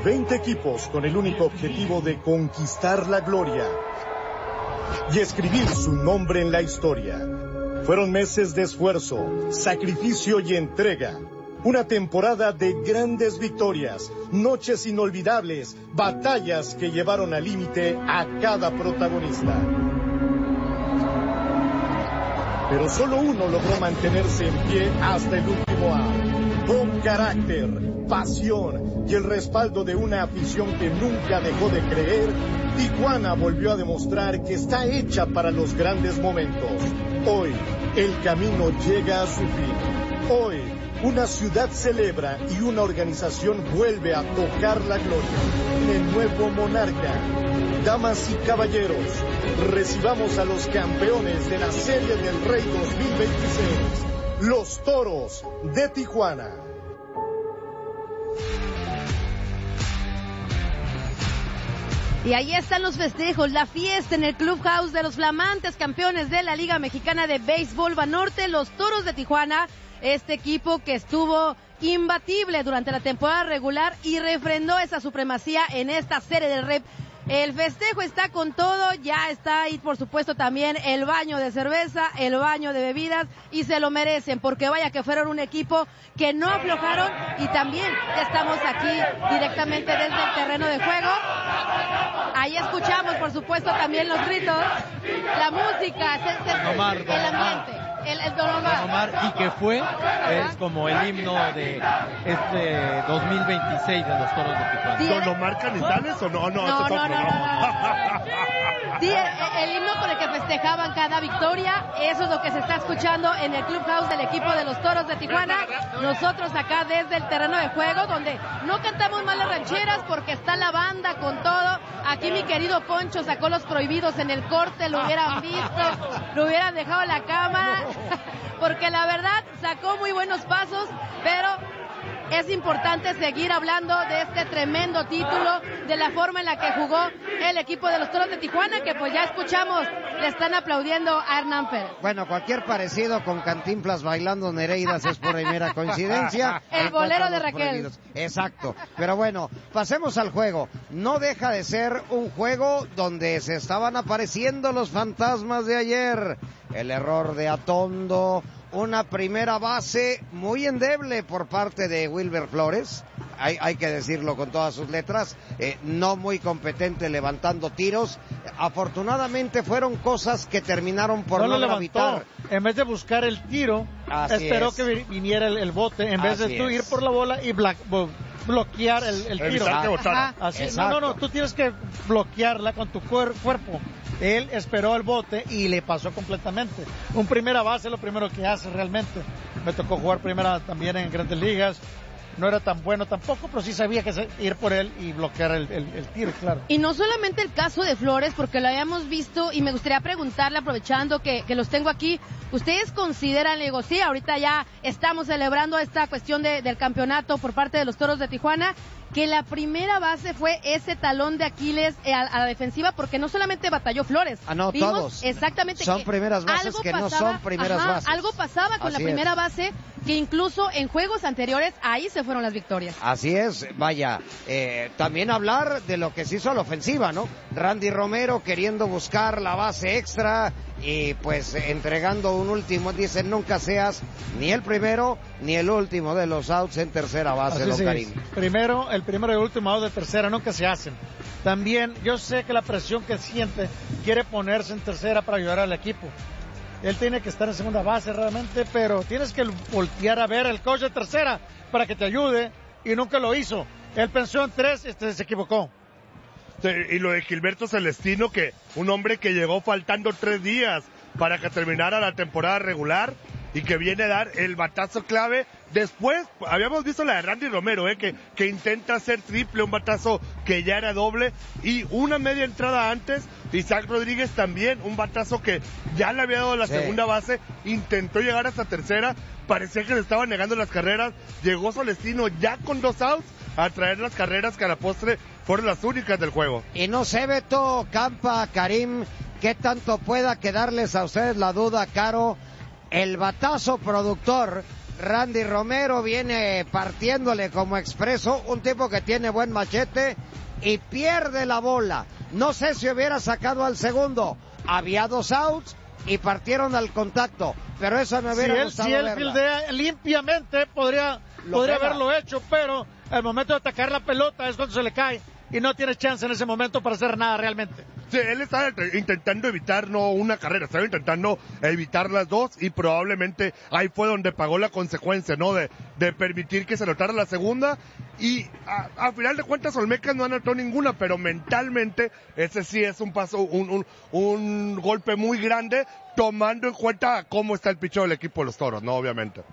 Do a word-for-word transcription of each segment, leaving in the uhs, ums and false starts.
veinte equipos con el único objetivo de conquistar la gloria y escribir su nombre en la historia. Fueron meses de esfuerzo, sacrificio y entrega. Una temporada de grandes victorias, noches inolvidables, batallas que llevaron al límite a cada protagonista. Pero solo uno logró mantenerse en pie hasta el último out. Con carácter, pasión y el respaldo de una afición que nunca dejó de creer, Tijuana volvió a demostrar que está hecha para los grandes momentos. Hoy, el camino llega a su fin. Hoy, una ciudad celebra y una organización vuelve a tocar la gloria. En el nuevo Monarca. Damas y caballeros, recibamos a los campeones de la Serie del Rey dos mil veintiséis, los Toros de Tijuana. Y ahí están los festejos, la fiesta en el Clubhouse de los flamantes campeones de la Liga Mexicana de Béisbol Banorte, los Toros de Tijuana, este equipo que estuvo imbatible durante la temporada regular y refrendó esa supremacía en esta Serie del Rey. El festejo está con todo, ya está ahí por supuesto también el baño de cerveza, el baño de bebidas y se lo merecen porque vaya que fueron un equipo que no aflojaron y también ya estamos aquí directamente desde el terreno de juego. Ahí escuchamos por supuesto también los gritos, la música, se, se, Omar, el ambiente. El, el Don Omar. Don Omar, y que fue, es como el himno de este dos mil veintiséis de los Toros de Tijuana. Sí, ¿Don Omar Canizales o no? No, no, no, no, no, no, no. Sí, el, el himno con el que festejaban cada victoria, eso es lo que se está escuchando en el Clubhouse del equipo de los Toros de Tijuana. Nosotros acá desde el terreno de juego, donde no cantamos más las rancheras porque está la banda con todo. Aquí mi querido Poncho sacó los prohibidos en el corte, lo hubieran visto, lo hubieran dejado en la cámara. Porque la verdad sacó muy buenos pasos, pero es importante seguir hablando de este tremendo título, de la forma en la que jugó el equipo de los Toros de Tijuana, que pues ya escuchamos, le están aplaudiendo a Hernán Pérez. Bueno, cualquier parecido con Cantinflas bailando Nereidas es por mera coincidencia. El bolero de Raquel. Prohibidos. Exacto. Pero bueno, pasemos al juego. No deja de ser un juego donde se estaban apareciendo los fantasmas de ayer. El error de Atondo, una primera base muy endeble por parte de Wilber Flores, hay, hay que decirlo con todas sus letras, eh, no muy competente levantando tiros. Afortunadamente fueron cosas que terminaron por no, no gravitar. En vez de buscar el tiro, Así esperó es. que viniera el, el bote, en vez Así de tú es. ir por la bola y black, bloquear el, el tiro. Así, no, no, no, tú tienes que bloquearla con tu cuer- cuerpo. Él esperó el bote y le pasó completamente. Un primera base es lo primero que hace realmente. Me tocó jugar primera también en Grandes Ligas. No era tan bueno tampoco, pero sí sabía que ir por él y bloquear el, el, el tiro, claro. Y no solamente el caso de Flores, porque lo habíamos visto, y me gustaría preguntarle, aprovechando que, que los tengo aquí, ¿ustedes consideran, le digo, sí, ahorita ya estamos celebrando esta cuestión de, del campeonato por parte de los Toros de Tijuana, que la primera base fue ese talón de Aquiles a, a la defensiva, porque no solamente batalló Flores. Ah, no, Vimos todos. Exactamente. Son que primeras bases que pasaba, no son primeras ajá, bases. Algo pasaba con Así la primera es. base, que incluso en juegos anteriores, ahí se fueron las victorias. Así es, vaya, eh, también hablar de lo que se hizo a la ofensiva, ¿no? Randy Romero queriendo buscar la base extra y pues entregando un último, dicen nunca seas ni el primero ni el último de los outs en tercera base, don Karim. Primero, el primero y el último out de tercera nunca se hacen. También, yo sé que la presión que siente quiere ponerse en tercera para ayudar al equipo. Él tiene que estar en segunda base realmente, pero tienes que voltear a ver al coach de tercera para que te ayude, y nunca lo hizo. Él pensó en tres, este se equivocó. Sí, y lo de Gilberto Celestino, que un hombre que llegó faltando tres días para que terminara la temporada regular y que viene a dar el batazo clave. Después, habíamos visto la de Randy Romero, eh, que, que intenta hacer triple, un batazo que ya era doble, y una media entrada antes, Isaac Rodríguez también, un batazo que ya le había dado la sí. segunda base, intentó llegar hasta tercera, parecía que le estaban negando las carreras, llegó Celestino ya con dos outs a traer las carreras que a la postre fueron las únicas del juego. Y no sé, Beto, Campa, Karim, qué tanto pueda quedarles a ustedes la duda, Caro, el batazo productor Randy Romero viene partiéndole como expreso, un tipo que tiene buen machete y pierde la bola. No sé si hubiera sacado al segundo. Había dos outs y partieron al contacto, pero eso me hubiera si él, gustado si él verla. fildea limpiamente podría, podría haberlo hecho, pero al momento de atacar la pelota es cuando se le cae y no tiene chance en ese momento para hacer nada realmente. Sí, él estaba intentando evitar no una carrera, estaba intentando evitar las dos y probablemente ahí fue donde pagó la consecuencia, ¿no? De, de permitir que se anotara la segunda y a, a final de cuentas Olmecas no anotó ninguna, pero mentalmente ese sí es un paso, un, un, un golpe muy grande tomando en cuenta cómo está el picheo del equipo de los Toros, ¿no? Obviamente.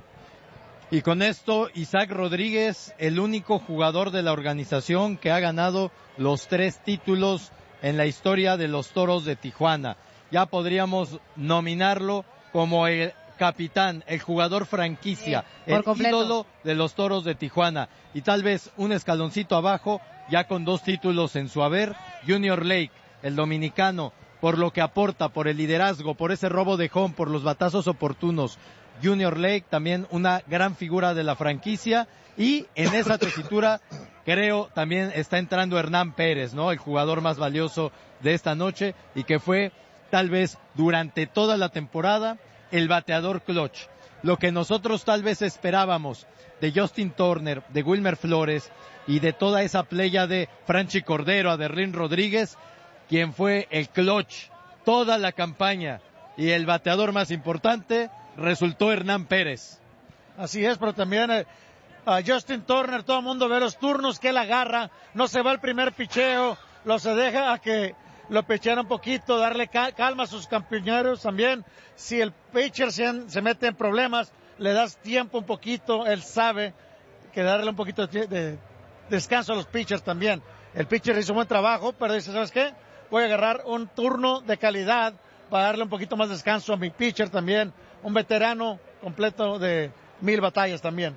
Y con esto, Isaac Rodríguez, el único jugador de la organización que ha ganado los tres títulos en la historia de los Toros de Tijuana. Ya podríamos nominarlo como el capitán, el jugador franquicia, sí, el completo. ídolo de los Toros de Tijuana. Y tal vez un escaloncito abajo, ya con dos títulos en su haber, Junior Lake, el dominicano, por lo que aporta, por el liderazgo, por ese robo de home, por los batazos oportunos. Junior Lake, también una gran figura de la franquicia, y en esa tesitura creo también está entrando Hernán Pérez, ¿no? El jugador más valioso de esta noche y que fue tal vez durante toda la temporada el bateador clutch. Lo que nosotros tal vez esperábamos de Justin Turner, de Wilmer Flores y de toda esa playa de Franchi Cordero, a Derlín Rodríguez, quien fue el clutch toda la campaña y el bateador más importante resultó Hernán Pérez. Así es, pero también eh, a Justin Turner, todo el mundo ve los turnos que él agarra, no se va el primer picheo, lo se deja a que lo pichean un poquito, darle cal- calma a sus compañeros también. Si el pitcher se, se mete en problemas, le das tiempo un poquito, él sabe que darle un poquito de, de descanso a los pitchers también. El pitcher hizo un buen trabajo, pero dice, ¿sabes qué? Voy a agarrar un turno de calidad para darle un poquito más de descanso a mi pitcher también, un veterano completo de mil batallas también.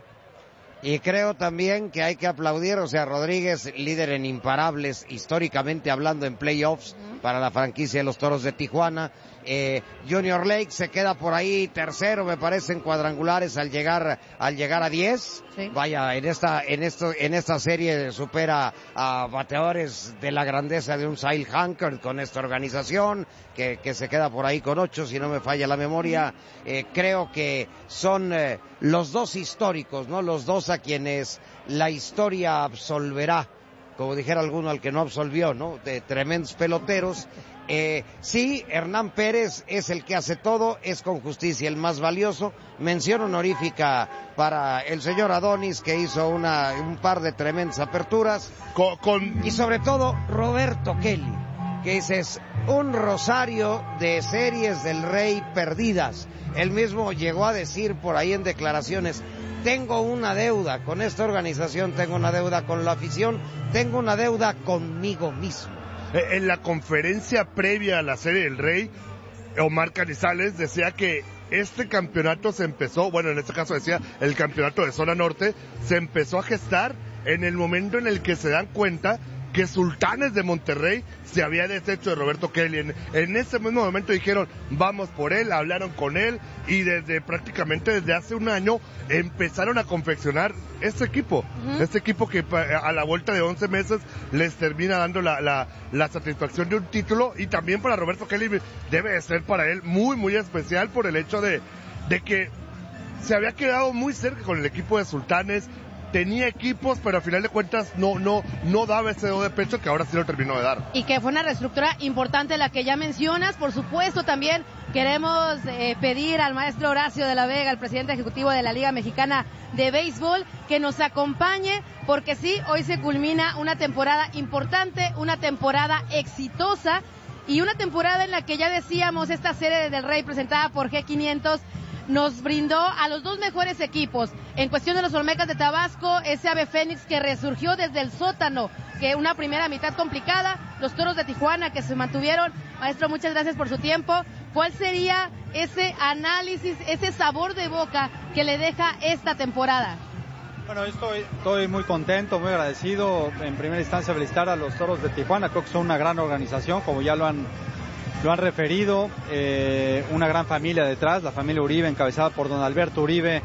Y creo también que hay que aplaudir, o sea, Rodríguez, líder en imparables, históricamente hablando en playoffs, para la franquicia de los Toros de Tijuana. Eh, Junior Lake se queda por ahí tercero, me parece, en cuadrangulares al llegar al llegar a diez. Sí. Vaya, en esta en esto en esta serie supera a bateadores de la grandeza de un Sale Hanker con esta organización, que, que se queda por ahí con ocho, si no me falla la memoria. Eh, creo que son eh, los dos históricos, ¿no? Los dos a quienes la historia absolverá, como dijera alguno al que no absolvió, ¿no? De tremendos peloteros. Eh, sí, Hernán Pérez es el que hace todo, es con justicia el más valioso. Mención honorífica para el señor Adonis, que hizo una, un par de tremendas aperturas. Con, con... Y sobre todo, Roberto Kelly, que es un rosario de series del Rey perdidas. Él mismo llegó a decir por ahí en declaraciones: tengo una deuda con esta organización, tengo una deuda con la afición, tengo una deuda conmigo mismo. En la conferencia previa a la Serie del Rey, Omar Canizales decía que este campeonato se empezó, bueno, en este caso decía el campeonato de zona norte, se empezó a gestar en el momento en el que se dan cuenta que Sultanes de Monterrey se había deshecho de Roberto Kelly. En, en ese mismo momento dijeron, vamos por él, hablaron con él y desde prácticamente desde hace un año empezaron a confeccionar este equipo. Uh-huh. Este equipo que a la vuelta de once meses les termina dando la, la, la satisfacción de un título, y también para Roberto Kelly debe de ser para él muy, muy especial por el hecho de, de que se había quedado muy cerca con el equipo de Sultanes. Tenía equipos, pero al final de cuentas no no no daba ese do de pecho que ahora sí lo terminó de dar. Y que fue una reestructura importante la que ya mencionas. Por supuesto, también queremos eh, pedir al maestro Horacio de la Vega, el presidente ejecutivo de la Liga Mexicana de Béisbol, que nos acompañe, porque sí, hoy se culmina una temporada importante, una temporada exitosa y una temporada en la que ya decíamos, esta serie del Rey presentada por G quinientos nos brindó a los dos mejores equipos. En cuestión de los Olmecas de Tabasco, ese Ave Fénix que resurgió desde el sótano, que una primera mitad complicada, los Toros de Tijuana que se mantuvieron. Maestro, muchas gracias por su tiempo. ¿Cuál sería ese análisis, ese sabor de boca que le deja esta temporada? Bueno, estoy, estoy muy contento, muy agradecido. En primera instancia, felicitar a los Toros de Tijuana. Creo que son una gran organización, como ya lo han Lo han referido, eh, una gran familia detrás, la familia Uribe, encabezada por don Alberto Uribe,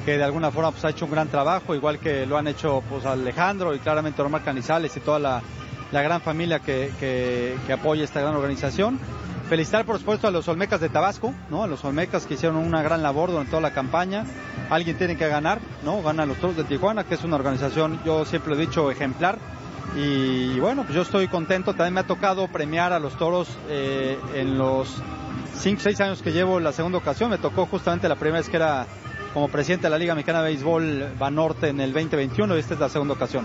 que de alguna forma pues ha hecho un gran trabajo, igual que lo han hecho pues Alejandro y claramente Omar Canizales y toda la, la gran familia que, que, que apoya esta gran organización. Felicitar por supuesto a los Olmecas de Tabasco, ¿no? A los Olmecas que hicieron una gran labor durante toda la campaña. Alguien tiene que ganar, ¿no? Ganan los Toros de Tijuana, que es una organización, yo siempre lo he dicho, ejemplar. Y bueno, pues yo estoy contento. También me ha tocado premiar a los Toros eh, en los cinco, seis años que llevo la segunda ocasión. Me tocó justamente la primera vez que era como presidente de la Liga Mexicana de Béisbol Banorte en el veinte veintiuno, y esta es la segunda ocasión.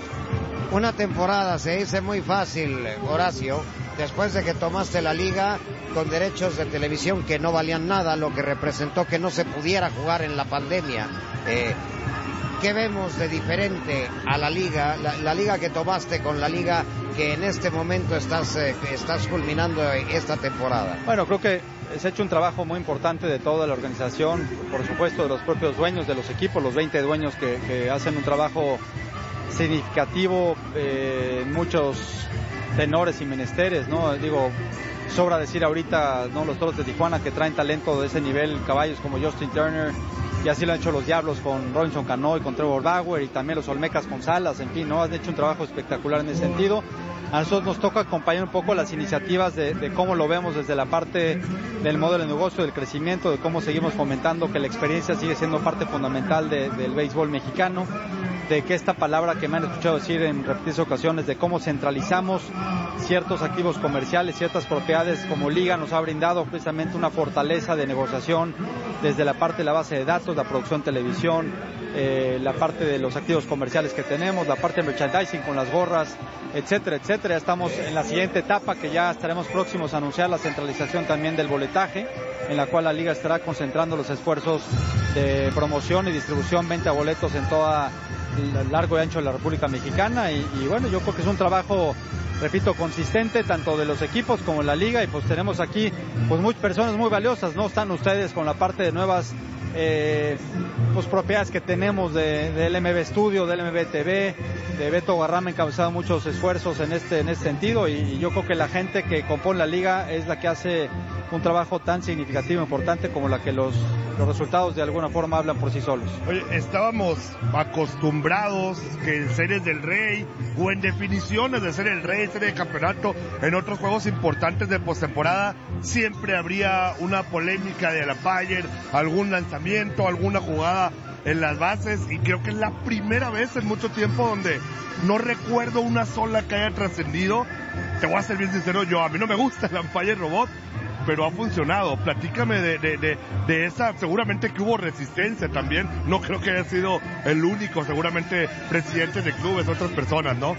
Una temporada se dice muy fácil, Horacio, después de que tomaste la liga con derechos de televisión que no valían nada, lo que representó que no se pudiera jugar en la pandemia. Eh, ¿Qué vemos de diferente a la liga, la, la liga que tomaste con la liga que en este momento estás, eh, estás culminando esta temporada? Bueno, creo que se ha hecho un trabajo muy importante de toda la organización, por supuesto de los propios dueños de los equipos, los veinte dueños que, que hacen un trabajo significativo eh, en muchos tenores y menesteres, ¿no? Digo, sobra decir ahorita, ¿no? Los Toros de Tijuana que traen talento de ese nivel, caballos como Justin Turner, y así lo han hecho los Diablos con Robinson Cano y con Trevor Bauer, y también los Olmecas con Salas, en fin, ¿no? Han hecho un trabajo espectacular en ese sentido. A nosotros nos toca acompañar un poco las iniciativas de, de cómo lo vemos desde la parte del modelo de negocio, del crecimiento, de cómo seguimos fomentando que la experiencia sigue siendo parte fundamental de, del béisbol mexicano, de que esta palabra que me han escuchado decir en repetidas ocasiones, de cómo centralizamos ciertos activos comerciales, ciertas propiedades como liga, nos ha brindado precisamente una fortaleza de negociación desde la parte de la base de datos, la producción televisión, eh, la parte de los activos comerciales que tenemos, la parte de merchandising con las gorras, etcétera, etcétera. Estamos en la siguiente etapa que ya estaremos próximos a anunciar la centralización también del boletaje, en la cual la liga estará concentrando los esfuerzos de promoción y distribución, venta de boletos en toda el largo y ancho de la República Mexicana, y, y bueno, yo creo que es un trabajo, repito, consistente tanto de los equipos como la liga, y pues tenemos aquí pues muchas personas muy valiosas, ¿no? Están ustedes con la parte de nuevas eh, pues propiedades que tenemos de, de L M B Studio, de L M B T V, de Beto Guarrama, encabezado muchos esfuerzos en este, en este sentido, y, y yo creo que la gente que compone la liga es la que hace un trabajo tan significativo e importante como la que los, los resultados de alguna forma hablan por sí solos. Oye, estábamos acostumbrados que en Series del Rey, o en definiciones de Serie del Rey, Serie de Campeonato, en otros juegos importantes de postemporada, siempre habría una polémica de la umpire, algún lanzamiento, alguna jugada en las bases, y creo que es la primera vez en mucho tiempo donde no recuerdo una sola que haya trascendido. Te voy a ser bien sincero, yo a mí no me gusta el umpire robot, pero ha funcionado. Platícame de, de, de, de esa, seguramente que hubo resistencia también, no creo que haya sido el único, seguramente presidentes de clubes, otras personas, ¿no?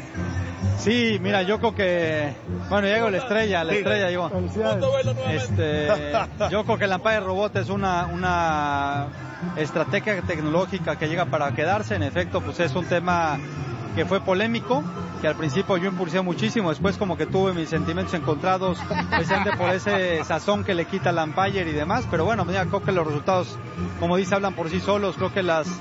Sí, mira, yo creo que, bueno, llegó la estrella, la sí. estrella llegó. Este, yo creo que el umpire robot es una, una estrategia tecnológica que llega para quedarse. En efecto, pues es un tema que fue polémico, que al principio yo impulsé muchísimo, después como que tuve mis sentimientos encontrados, precisamente por ese sazón que le quita al umpire y demás, pero bueno, mira, creo que los resultados, como dice, hablan por sí solos. Creo que las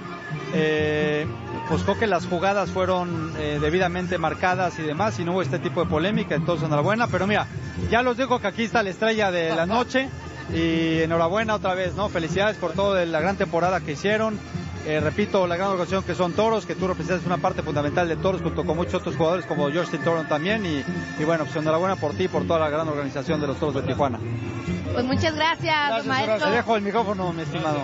eh, pues creo que las jugadas fueron eh, debidamente marcadas y demás, y no hubo este tipo de polémica, entonces enhorabuena. Pero mira, ya los digo que aquí está la estrella de la noche, y enhorabuena otra vez, ¿no? Felicidades por toda la gran temporada que hicieron. Eh, repito, la gran organización que son Toros, que tú representas una parte fundamental de Toros junto con muchos otros jugadores como Justin Turner también, y, y bueno, pues enhorabuena por ti y por toda la gran organización de los Toros de Tijuana. Pues muchas gracias, gracias maestro. Te dejo el micrófono, mi estimado.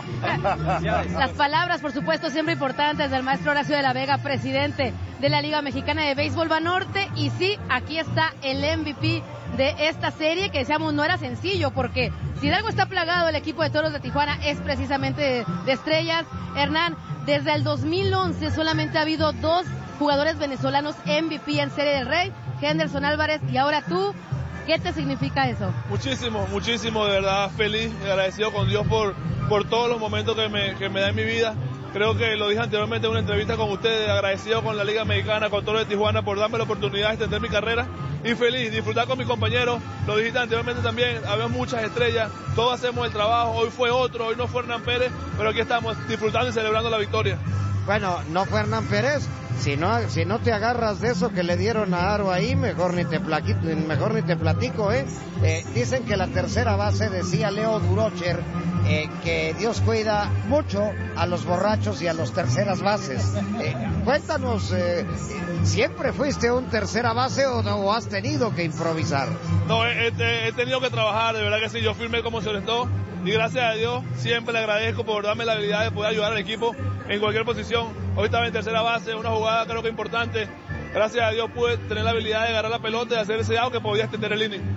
Las palabras, por supuesto, siempre importantes del maestro Horacio de la Vega, presidente de la Liga Mexicana de Béisbol Banorte, y sí, aquí está el M V P de esta serie, que decíamos no era sencillo, porque si de algo está plagado el equipo de Toros de Tijuana es precisamente de, de estrellas. Hernán, desde el dos mil once solamente ha habido dos jugadores venezolanos M V P en Serie del Rey, Henderson Álvarez y ahora tú. ¿Qué te significa eso? Muchísimo, muchísimo, de verdad feliz, agradecido con Dios por, por todos los momentos que me, que me da en mi vida. Creo que lo dije anteriormente en una entrevista con ustedes, agradecido con la Liga Mexicana, con Toros de Tijuana por darme la oportunidad de extender mi carrera, y feliz, disfrutar con mis compañeros. Lo dijiste anteriormente también, había muchas estrellas, todos hacemos el trabajo, hoy fue otro, hoy no fue Hernán Pérez, pero aquí estamos disfrutando y celebrando la victoria. Bueno, no fue Hernán Pérez, si no, si no te agarras de eso que le dieron a Aro ahí, mejor ni te, plaquito, mejor ni te platico, ¿eh? eh Dicen que la tercera base, decía Leo Durocher, eh, que Dios cuida mucho a los borrachos y a los terceras bases. Eh, cuéntanos, eh, ¿siempre fuiste un tercera base o, no, o has tenido que improvisar? No, he, he, he tenido que trabajar, de verdad que sí, yo firmé como se orientó y gracias a Dios siempre le agradezco por darme la habilidad de poder ayudar al equipo en cualquier posición. Hoy estaba en tercera base, una jugada creo que importante. Gracias a Dios pude tener la habilidad de agarrar la pelota y hacer ese out que podía extender el inning.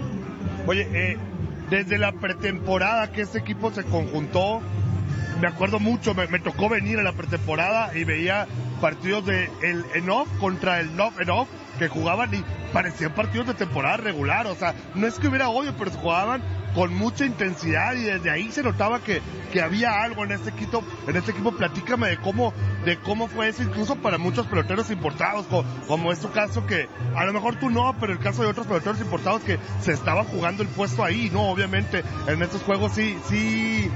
Oye, eh, desde la pretemporada que este equipo se conjuntó, me acuerdo mucho, me, me tocó venir a la pretemporada y veía partidos de el en-off contra el no-en-off que jugaban y parecían partidos de temporada regular, o sea, no es que hubiera odio, pero se jugaban con mucha intensidad y desde ahí se notaba que, que había algo en este equipo, en este equipo. Platícame de cómo, de cómo fue eso, incluso para muchos peloteros importados, como, como es tu caso, que a lo mejor tú no, pero el caso de otros peloteros importados que se estaban jugando el puesto ahí, no, obviamente, en estos juegos sí, sí,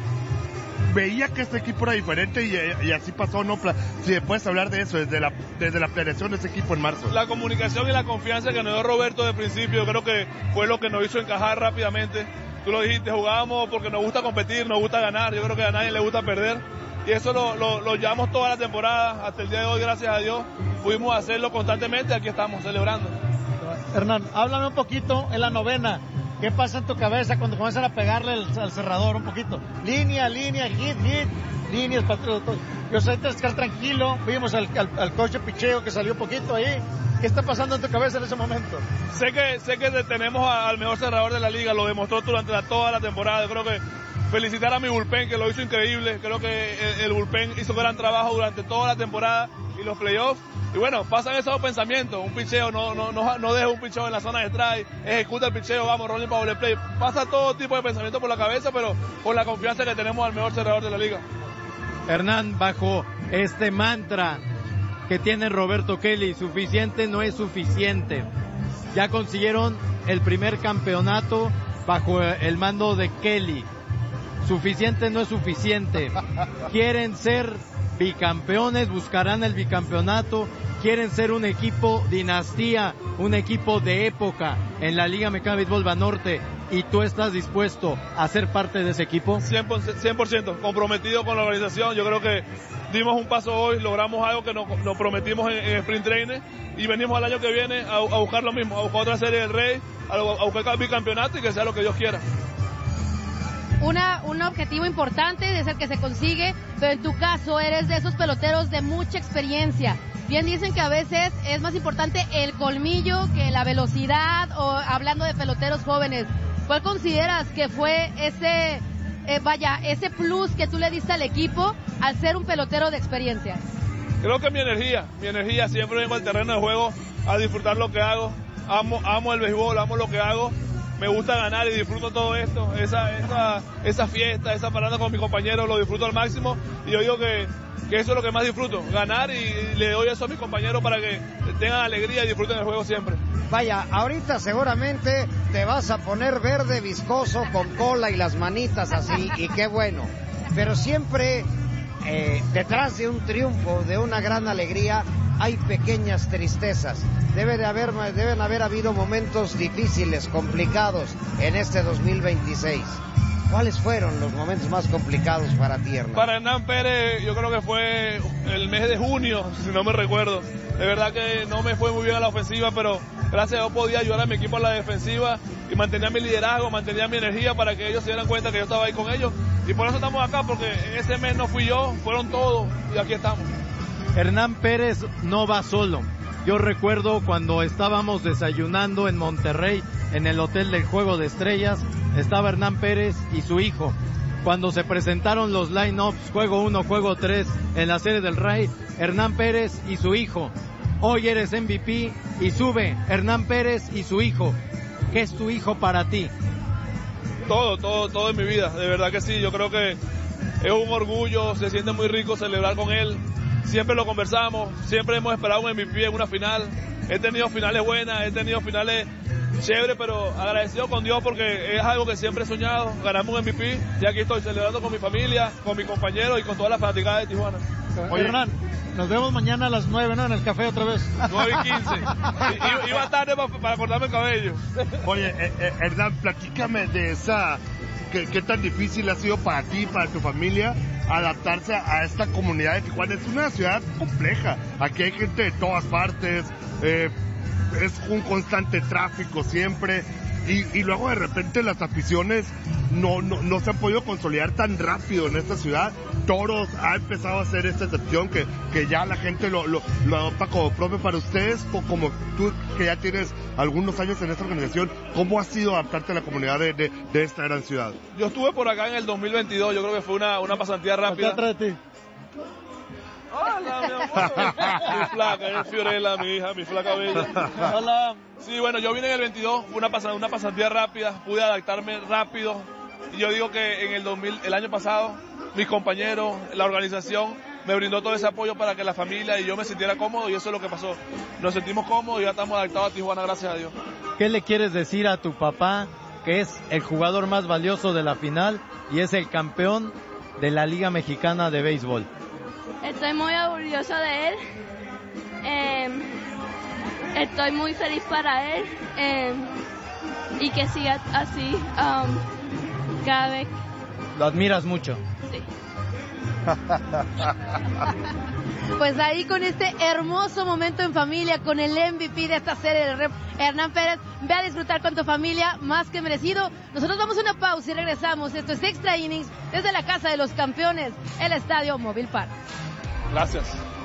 veía que este equipo era diferente y, y así pasó, ¿no? Si puedes hablar de eso, desde la, desde la planeación de ese equipo en marzo. La comunicación y la confianza que nos dio Roberto de principio, creo que fue lo que nos hizo encajar rápidamente. Tú lo dijiste, jugábamos porque nos gusta competir, nos gusta ganar, yo creo que a nadie le gusta perder. Y eso lo, lo, lo llevamos toda la temporada, hasta el día de hoy, gracias a Dios, pudimos hacerlo constantemente, aquí estamos celebrando. Hernán, háblame un poquito en la novena. ¿Qué pasa en tu cabeza cuando comienzan a pegarle al, al cerrador un poquito? Línea, línea, hit, hit, líneas, patrón. Yo sé que estar tranquilo. Vimos al, al, al coach de picheo que salió un poquito ahí. ¿Qué está pasando en tu cabeza en ese momento? Sé que sé que tenemos al mejor cerrador de la liga, lo demostró durante la, toda la temporada. Yo creo que felicitar a mi bullpen, que lo hizo increíble. Creo que el, el bullpen hizo gran trabajo durante toda la temporada y los playoffs. Y bueno, pasan esos pensamientos. Un picheo, no, no, no, no deja un picheo en la zona de strike, ejecuta el picheo, vamos, rolling para doble play. Pasa todo tipo de pensamientos por la cabeza, pero con la confianza que tenemos al mejor cerrador de la liga. Hernán, bajo este mantra que tiene Roberto Kelly, suficiente no es suficiente. Ya consiguieron el primer campeonato bajo el mando de Kelly. Suficiente no es suficiente. Quieren ser bicampeones, buscarán el bicampeonato, quieren ser un equipo dinastía, un equipo de época en la Liga Mexicana de Béisbol Banorte, y tú estás dispuesto a ser parte de ese equipo. cien por ciento comprometido con la organización. Yo creo que dimos un paso hoy, logramos algo que nos, nos prometimos en, en Sprint Training y venimos al año que viene a, a buscar lo mismo, a buscar otra serie del Rey, a, a buscar el bicampeonato y que sea lo que Dios quiera. Una, un objetivo importante es el que se consigue, pero en tu caso eres de esos peloteros de mucha experiencia. Bien dicen que a veces es más importante el colmillo que la velocidad, o hablando de peloteros jóvenes. ¿Cuál consideras que fue ese, eh, vaya, ese plus que tú le diste al equipo al ser un pelotero de experiencia? Creo que mi energía, mi energía, siempre vengo al terreno de juego a disfrutar lo que hago. Amo, amo el béisbol, amo lo que hago. Me gusta ganar y disfruto todo esto, esa, esa, esa fiesta, esa parada con mis compañeros, lo disfruto al máximo y yo digo que, que eso es lo que más disfruto, ganar y, y le doy eso a mis compañeros para que tengan alegría y disfruten el juego siempre. Vaya, ahorita seguramente te vas a poner verde viscoso con cola y las manitas así, y qué bueno, pero siempre eh, detrás de un triunfo, de una gran alegría, hay pequeñas tristezas. Debe de haber, deben haber habido momentos difíciles, complicados en este dos mil veintiséis. ¿Cuáles fueron los momentos más complicados para ti, Hernán? Para Hernán Pérez, yo creo que fue el mes de junio, si no me recuerdo. De verdad que no me fue muy bien a la ofensiva, pero gracias a Dios podía ayudar a mi equipo a la defensiva y mantenía mi liderazgo, mantenía mi energía para que ellos se dieran cuenta que yo estaba ahí con ellos. Y por eso estamos acá, porque en ese mes no fui yo, fueron todos y aquí estamos. Hernán Pérez no va solo. Yo recuerdo cuando estábamos desayunando en Monterrey, en el Hotel del Juego de Estrellas, estaba Hernán Pérez y su hijo. Cuando se presentaron los line-ups, juego uno, juego tres, en la serie del Rey, Hernán Pérez y su hijo. Hoy eres M V P y sube Hernán Pérez y su hijo. ¿Qué es tu hijo para ti? Todo, todo, todo en mi vida, de verdad que sí. Yo creo que es un orgullo, se siente muy rico celebrar con él. Siempre lo conversamos, siempre hemos esperado un M V P en una final. He tenido finales buenas, he tenido finales chéveres, pero agradecido con Dios porque es algo que siempre he soñado. Ganamos un M V P y aquí estoy celebrando con mi familia, con mis compañeros y con todas las fanaticadas de Tijuana. Oye, Hernán, nos vemos mañana a las nueve, ¿no? En el café otra vez. nueve y quince. I, iba tarde para, para cortarme el cabello. Oye, eh, eh, Hernán, platícame de esa ¿qué, qué tan difícil ha sido para ti, para tu familia, adaptarse a esta comunidad de Tijuana? Es una ciudad compleja, aquí hay gente de todas partes, eh, es un constante tráfico siempre, y, y luego de repente las aficiones no, no, no se han podido consolidar tan rápido en esta ciudad. Toros ha empezado a hacer esta excepción que, que ya la gente lo, lo, lo adopta como propio para ustedes, como tú que ya tienes algunos años en esta organización. ¿Cómo ha sido adaptarte a la comunidad de, de, de esta gran ciudad? Yo estuve por acá en el dos mil veintidós, yo creo que fue una, una pasantía rápida. Acá atrás de ti. Hola, mi amor. Mi flaca, es Fiorella, mi hija, mi flaca bella. Hola. Sí, bueno, yo vine en el veintidós, fue una, pas una pasantía rápida, pude adaptarme rápido. Y yo digo que en el dos mil, el año pasado, mis compañeros, la organización, me brindó todo ese apoyo para que la familia y yo me sintiera cómodo, y eso es lo que pasó. Nos sentimos cómodos y ya estamos adaptados a Tijuana, gracias a Dios. ¿Qué le quieres decir a tu papá, que es el jugador más valioso de la final y es el campeón de la Liga Mexicana de Béisbol? Estoy muy orgulloso de él. Eh, estoy muy feliz para él. Eh, y que siga así um, cada vez. ¿Lo admiras mucho? Sí. Pues ahí con este hermoso momento en familia, con el M V P de esta serie, el Rep Hernán Pérez, ve a disfrutar con tu familia, más que merecido. Nosotros vamos a una pausa y regresamos. Esto es Extra Innings desde la Casa de los Campeones, el Estadio Móvil Park. Gracias.